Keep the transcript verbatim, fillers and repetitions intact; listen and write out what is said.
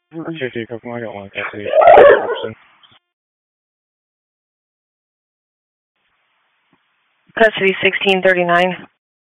J T, Kokomo, I got one custody. Custody sixteen thirty-nine.